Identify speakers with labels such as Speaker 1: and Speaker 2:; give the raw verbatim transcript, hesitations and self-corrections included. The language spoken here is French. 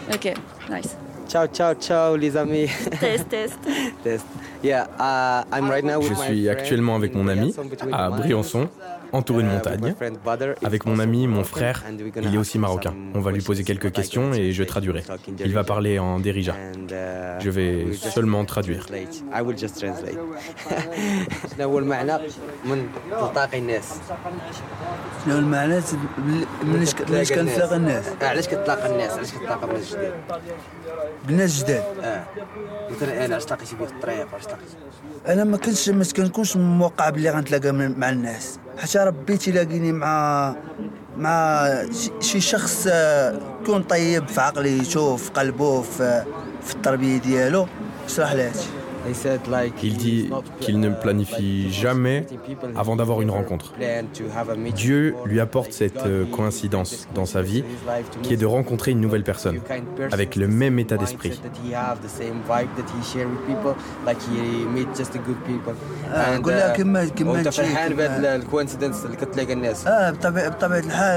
Speaker 1: Ok, nice.
Speaker 2: Ciao, ciao, ciao les amis.
Speaker 1: Test, test.
Speaker 2: Test. Yeah, uh, I'm right now with
Speaker 3: Je
Speaker 2: my
Speaker 3: suis
Speaker 2: friend
Speaker 3: actuellement avec mon
Speaker 2: in
Speaker 3: ami
Speaker 2: Briançon, between
Speaker 3: à
Speaker 2: mountains.
Speaker 3: Briançon, entouré de
Speaker 2: Uh, with my
Speaker 3: montagnes.
Speaker 2: friend Badr, it's
Speaker 3: Avec mon
Speaker 2: also
Speaker 3: ami, mon
Speaker 2: Moroccan,
Speaker 3: frère,
Speaker 2: and we're gonna
Speaker 3: il est
Speaker 2: ask
Speaker 3: aussi
Speaker 2: him
Speaker 3: marocain.
Speaker 2: some
Speaker 3: On va lui poser
Speaker 2: questions,
Speaker 3: quelques
Speaker 2: but I
Speaker 3: questions
Speaker 2: can
Speaker 3: et je
Speaker 2: translate,
Speaker 3: traduirai.
Speaker 2: he will talk in
Speaker 3: Il va
Speaker 2: Darija.
Speaker 3: parler en Derija.
Speaker 2: And, uh,
Speaker 3: Je vais
Speaker 2: we'll just
Speaker 3: seulement traduire.
Speaker 2: translate. I will just translate. شنو هو المعنى من تلتقي الناس؟
Speaker 4: شنو المعنى مليش مليش كنتلاقى الناس
Speaker 2: اه علاش كتلاقى الناس؟ علاش كتلاقى بناس جداد؟
Speaker 4: بالناس جداد
Speaker 2: اه مثلا انا علاش تلاقيتي بيه في الطريق علاش تلاقيتي؟
Speaker 4: انا ما كنتش ما كنكونش موقع بلي غنتلاقى مع الناس حتى ربي تيلاقيني مع مع شي شخص يكون طيب في عقليته في قلبه في في التربيه ديالو اشرح لها هادشي.
Speaker 3: Il dit qu'il ne planifie jamais avant d'avoir une rencontre. Dieu lui apporte cette coïncidence dans sa vie qui est de rencontrer une nouvelle personne avec le même état d'esprit.
Speaker 4: نقول لها كما كما
Speaker 2: وانت فرحان بهذا الكوينسيدنس اللي كتلاقى الناس
Speaker 4: اه بطبيعه الحال